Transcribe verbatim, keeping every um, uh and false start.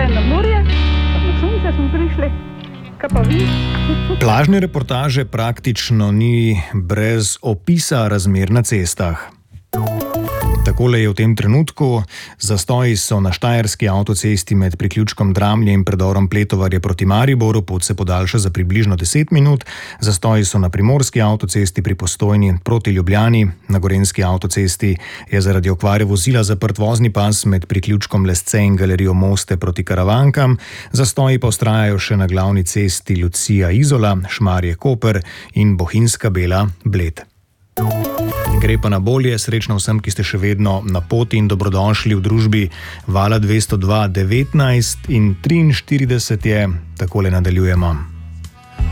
nazaj na morje, pa na sonce smo prišli. Kaj pa vi? Plažne reportaže praktično ni brez opisa razmer na cestah. Takole je v tem trenutku. Zastoji so na štajerski avtocesti med priključkom Dramlje in predorom Pletovarje proti Mariboru, pot se podaljša za približno deset minut. Zastoji so na primorski avtocesti pri Postojni proti Ljubljani. Na gorenjski avtocesti je zaradi okvare vozila zaprt vozni pas med priključkom Lesce in galerijo Moste proti Karavankam. Zastoji pa vztrajajo še na glavni cesti Lucija-Izola, Šmarje-Koper in Bohinjska Bela-Bled. Gre pa na bolje, srečno vsem, ki ste še vedno na poti in dobrodošli v družbi Vala dvesto dva devetnajst in triinštirideset je, takole nadaljujemo.